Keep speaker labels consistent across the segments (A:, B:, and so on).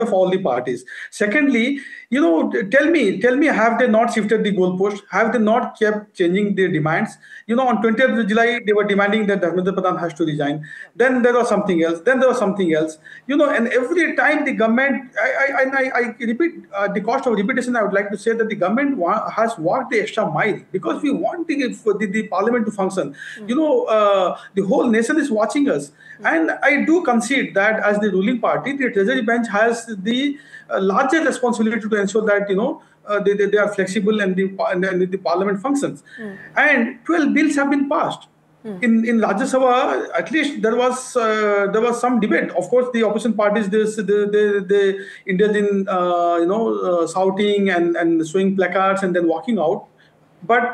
A: of all the parties. Secondly, tell me, have they not shifted the goalpost? Have they not kept changing their demands? On 20th of July, they were demanding that Dharmendra Pradhan has to resign. Then there was something else. Then there was something else. And every time the government, I repeat, the cost of repetition, I would like to say that the government has walked the extra mile because we want the parliament to function. The whole nation is watching us. And I do concede that as the ruling party, the Treasury bench has the larger responsibility to ensure that, they are flexible and the parliament functions. And 12 bills have been passed. In Rajya Sabha, at least there was some debate. Of course, the opposition parties they indulge in shouting and showing placards and then walking out. But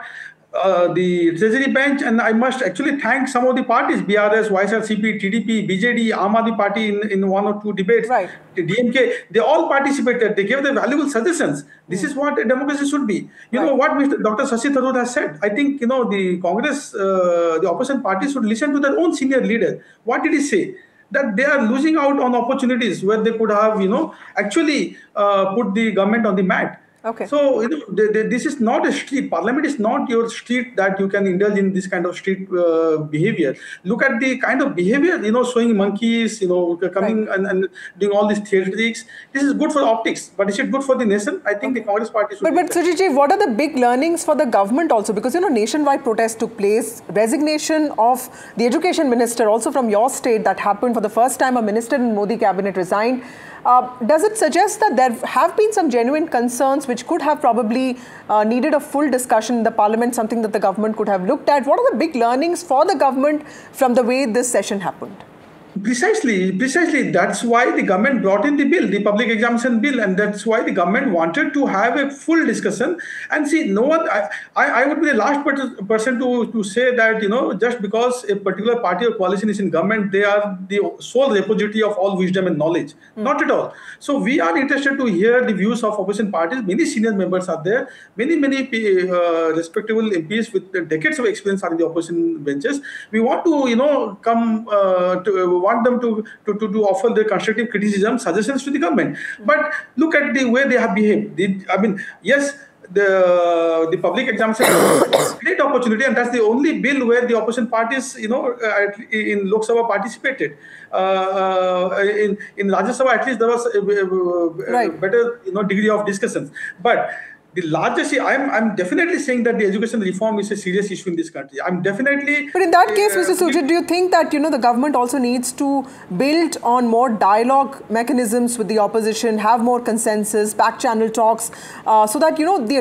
A: the Treasury bench, and I must actually thank some of the parties, BRS, YSRCP, TDP, BJD, Aam Aadmi Party in one or two debates,
B: right.
A: The DMK, they all participated. They gave their valuable suggestions. This is what a democracy should be. You know what Dr. Shashi Tharoor has said. I think, the Congress, the opposition parties should listen to their own senior leader. What did he say? That they are losing out on opportunities where they could have, actually put the government on the mat.
B: Okay.
A: So, this is not a street. Parliament is not your street that you can indulge in this kind of street behavior. Look at the kind of behavior, showing monkeys, coming and doing all these theatrics. This is good for optics, but is it good for the nation? I think the Congress party should.
B: But Sujit ji, what are the big learnings for the government also? Because, nationwide protests took place. Resignation of the education minister also from your state that happened for the first time. A minister in Modi cabinet resigned. Does it suggest that there have been some genuine concerns which could have probably needed a full discussion in the parliament, something that the government could have looked at? What are the big learnings for the government from the way this session happened?
A: Precisely. That's why the government brought in the bill, the public examination bill, and that's why the government wanted to have a full discussion. And see, no one, I would be the last person to say that, just because a particular party or coalition is in government, they are the sole repository of all wisdom and knowledge. Not at all. So we are interested to hear the views of opposition parties. Many senior members are there. Many respectable MPs with decades of experience are in the opposition benches. We want to, want them to offer their constructive criticism, suggestions to the government. But look at the way they have behaved. Yes, the public examination is a great opportunity, and that's the only bill where the opposition parties, in Lok Sabha participated. In Rajya Sabha, at least there was a better, degree of discussions. But the largest, I'm definitely saying that the education reform is a serious issue in this country. I'm definitely.
B: But in that case, Mr. Sujit, do you think that the government also needs to build on more dialogue mechanisms with the opposition, have more consensus, back channel talks, so that the